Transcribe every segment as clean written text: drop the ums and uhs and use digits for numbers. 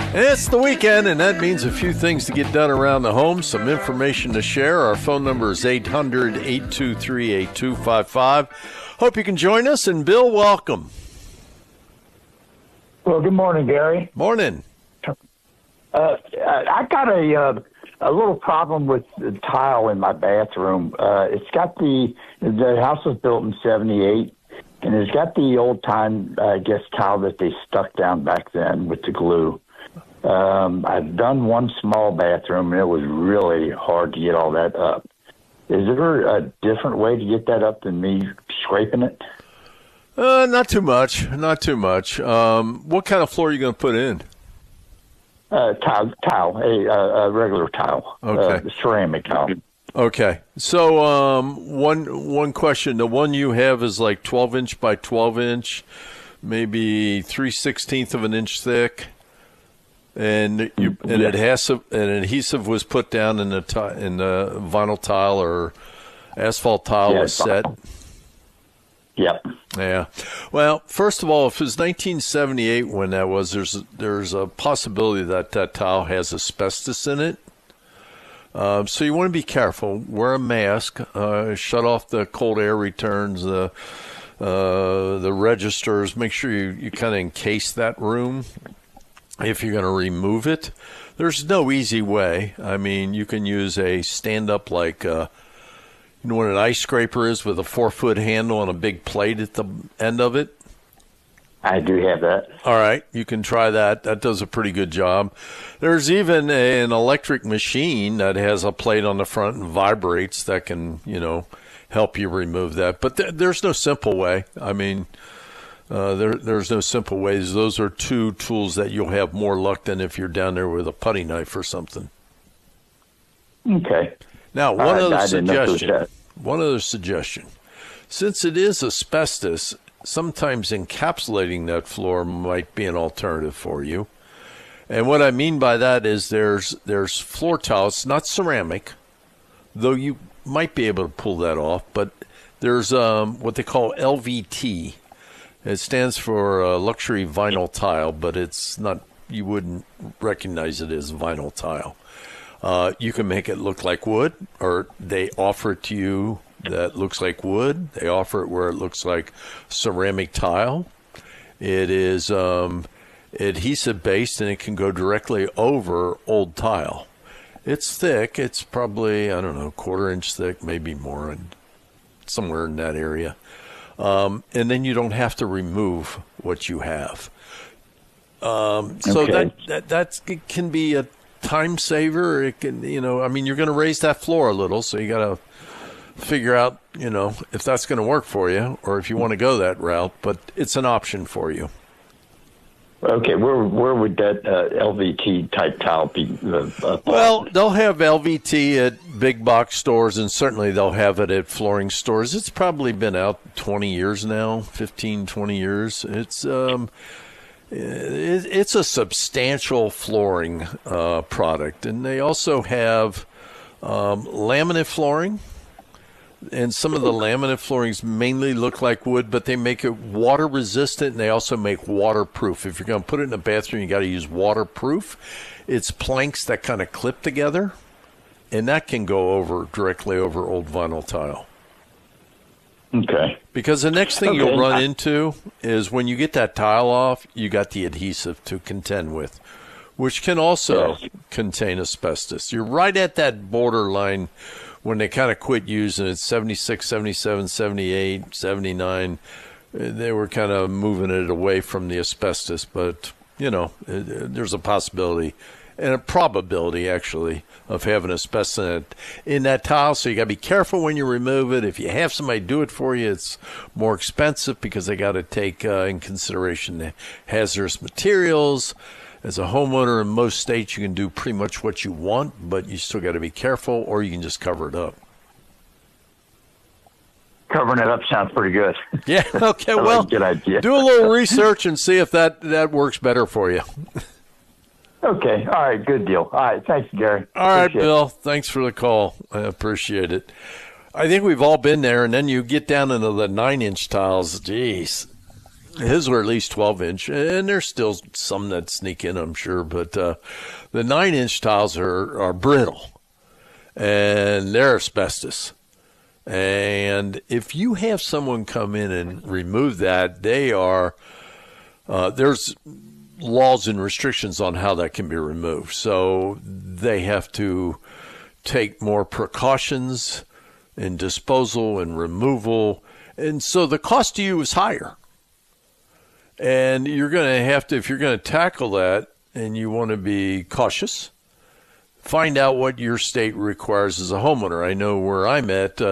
It's the weekend, and that means a few things to get done around the home, some information to share. Our phone number is 800-823-8255. Hope you can join us. And, Bill, welcome. Well, good morning, Gary. Morning. I got a little problem with the tile in my bathroom. It's got the house was built in 78, and it's got the old-time, tile that they stuck down back then with the glue. I've done one small bathroom, and it was really hard to get all that up. Is there a different way to get that up than me scraping it? Not too much. What kind of floor are you going to put in? Tile, a regular tile. Okay. Ceramic tile. Okay. So one question. The one you have is like 12-inch by 12-inch, maybe 3/16 of an inch thick. And an adhesive was put down in the vinyl tile or asphalt tile was set. Yep. Yeah. Well, first of all, if it was 1978 when that was, there's a possibility that tile has asbestos in it. So you want to be careful. Wear a mask. Shut off the cold air returns. The registers. Make sure you kind of encase that room. If you're going to remove it, there's no easy way. I mean, you can use a stand-up like, you know what an ice scraper is with a 4-foot handle and a big plate at the end of it? I do have that. All right, you can try that. That does a pretty good job. There's even an electric machine that has a plate on the front and vibrates that can, help you remove that. But there's no simple way. I mean, there's no simple ways. Those are two tools that you'll have more luck than if you're down there with a putty knife or something. Okay. Now, one other suggestion. Since it is asbestos, sometimes encapsulating that floor might be an alternative for you. And what I mean by that is there's floor tile. It's not ceramic, though you might be able to pull that off. But there's what they call LVT. It stands for luxury vinyl tile, but it's not. You wouldn't recognize it as vinyl tile. You can make it look like wood, or they offer it to you that looks like wood. They offer it where it looks like ceramic tile. It is adhesive-based, and it can go directly over old tile. It's thick. It's probably, 1/4 inch thick, maybe more, somewhere in that area. And then you don't have to remove what you have. So that can be a time saver. It can, you're going to raise that floor a little, so you got to figure out, if that's going to work for you or if you want to go that route. But it's an option for you. Okay, where would that LVT type tile be? Well, they'll have LVT at big box stores, and certainly they'll have it at flooring stores. It's probably been out 20 years now, 15, 20 years. It's a substantial flooring product, and they also have laminate flooring. And some of the laminate floorings mainly look like wood, but they make it water resistant, and they also make waterproof. If you're going to put it in a bathroom, you got to use waterproof. It's planks that kind of clip together, and that can go directly over old vinyl tile. Okay. Because the next thing you'll run into is when you get that tile off, you got the adhesive to contend with, which can also contain asbestos. You're right at that borderline. When they kind of quit using it, 76, 77, 78, 79, they were kind of moving it away from the asbestos. But, there's a possibility and a probability, actually, of having asbestos in that tile. So you got to be careful when you remove it. If you have somebody do it for you, it's more expensive because they got to take in consideration the hazardous materials. As a homeowner in most states, you can do pretty much what you want, but you still got to be careful, or you can just cover it up. Covering it up sounds pretty good. Yeah, okay, well, good idea. Do a little research and see if that works better for you. Okay, all right, good deal. All right, thanks, Gary. All right, Bill, thanks for the call. I appreciate it. I think we've all been there, and then you get down into the 9-inch tiles. Geez. his were at least 12-inch, and there's still some that sneak in, I'm sure. But the 9-inch tiles are brittle, and they're asbestos. And if you have someone come in and remove that, they are there's laws and restrictions on how that can be removed. So they have to take more precautions in disposal and removal. And so the cost to you is higher. And you're going to have to, if you're going to tackle that and you want to be cautious, find out what your state requires as a homeowner. I know where I'm at,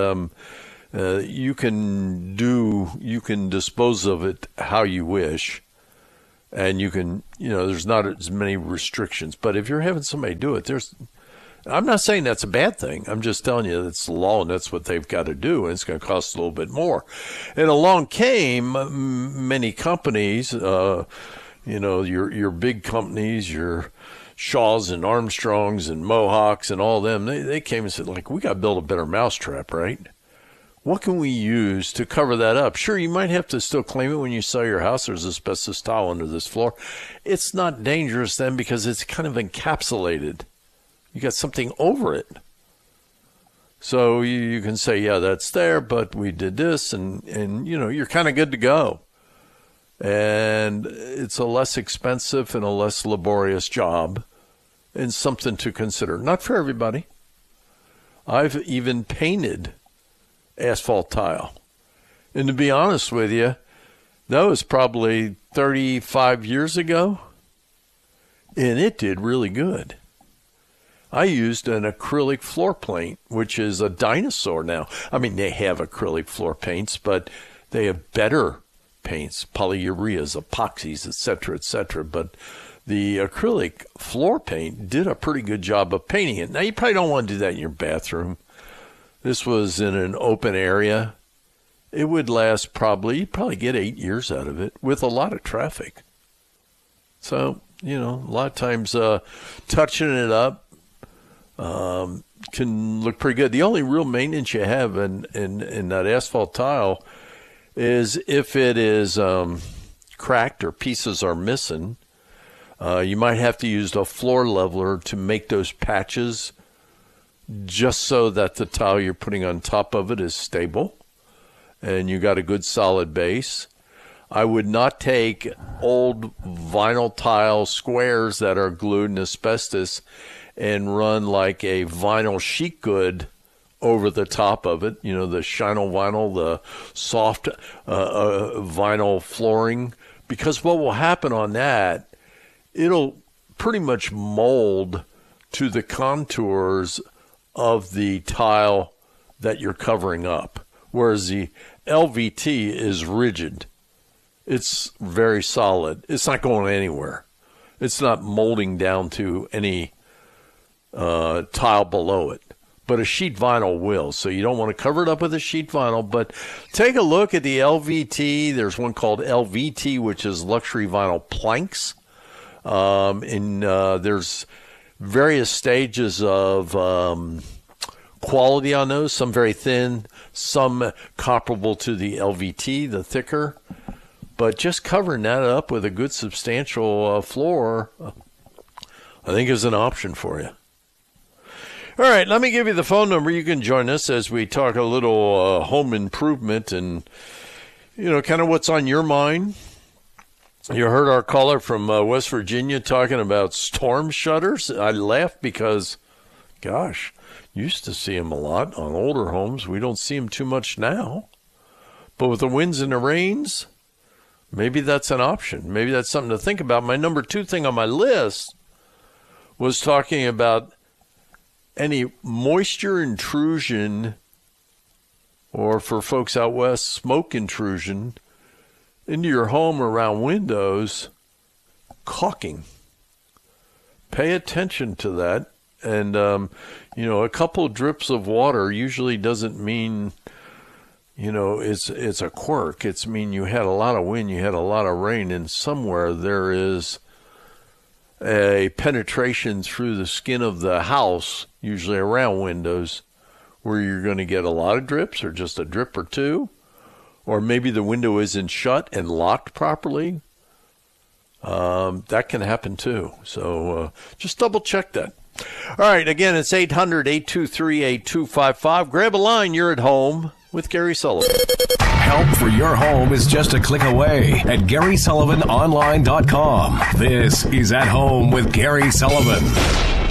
you can dispose of it how you wish. And you can, there's not as many restrictions. But if you're having somebody do it, I'm not saying that's a bad thing. I'm just telling you that's the law and that's what they've got to do. And it's going to cost a little bit more. And along came many companies, your big companies, your Shaws and Armstrongs and Mohawks and all them. They came and said, we got to build a better mousetrap, right? What can we use to cover that up? Sure, you might have to still claim it when you sell your house. There's asbestos tile under this floor. It's not dangerous then because it's kind of encapsulated. You got something over it. So you can say, yeah, that's there, but we did this, and you're kind of good to go. And it's a less expensive and a less laborious job and something to consider. Not for everybody. I've even painted asphalt tile. And to be honest with you, that was probably 35 years ago, and it did really good. I used an acrylic floor paint, which is a dinosaur now. I mean, they have acrylic floor paints, but they have better paints, polyureas, epoxies, et cetera. But the acrylic floor paint did a pretty good job of painting it. Now, you probably don't want to do that in your bathroom. This was in an open area. It would last you'd probably get 8 years out of it with a lot of traffic. So, a lot of times touching it up can look pretty good. The only real maintenance you have in that asphalt tile is if it is cracked or pieces are missing. You might have to use a floor leveler to make those patches just so that the tile you're putting on top of it is stable and you got a good solid base. I would not take old vinyl tile squares that are glued in asbestos and run like a vinyl sheet good over the top of it. The Shinyl vinyl, the soft vinyl flooring. Because what will happen on that, it'll pretty much mold to the contours of the tile that you're covering up, whereas the LVT is rigid. It's very solid. It's not going anywhere. It's not molding down to any tile below it. But a sheet vinyl will, so you don't want to cover it up with a sheet vinyl. But take a look at the LVT. There's one called LVT, which is luxury vinyl planks. There's various stages of quality on those, some very thin, some comparable to the LVT, the thicker. But just covering that up with a good substantial floor, I think is an option for you. All right, let me give you the phone number. You can join us as we talk a little home improvement and, kind of what's on your mind. You heard our caller from West Virginia talking about storm shutters. I laughed because, gosh, used to see them a lot on older homes. We don't see them too much now. But with the winds and the rains, maybe that's an option. Maybe that's something to think about. My number 2 thing on my list was talking about any moisture intrusion, or for folks out west, smoke intrusion into your home around windows, caulking. Pay attention to that. And, a couple of drips of water usually doesn't mean, it's a quirk. It's mean you had a lot of wind, you had a lot of rain, and somewhere there is a penetration through the skin of the house, usually around windows, where you're going to get a lot of drips or just a drip or two, or maybe the window isn't shut and locked properly. That can happen too. So just double check that. All right. Again, it's 800-823-8255. Grab a line. You're at home with Gary Sullivan. Help for your home is just a click away at GarySullivanOnline.com. This is At Home with Gary Sullivan.